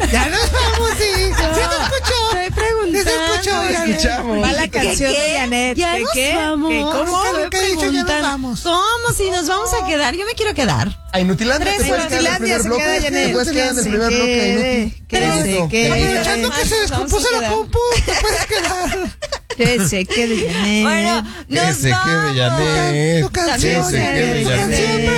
Ya nos vamos, sí. ¿Sí te escuchó? Estoy preguntando. ¿Sí se escuchó? No escuchamos. Va la canción de Janet. Ya ¿Qué, nos qué? vamos. ¿Qué? ¿Cómo? ¿Qué he dicho? Ya nos vamos. ¿Cómo? Si nos vamos a quedar. Yo me quiero quedar. A Inutilandia, te puedes quedar en el primer bloque. Te puedes quedar en el primer bloque, Inuti. Que se quede. Aprovechando que se descompuso la compu, te puedes quedar. Que se quede Janet. Bueno, Que nos se quede vamos. Janet. Tu canción. Que se quede Tu canción Janet.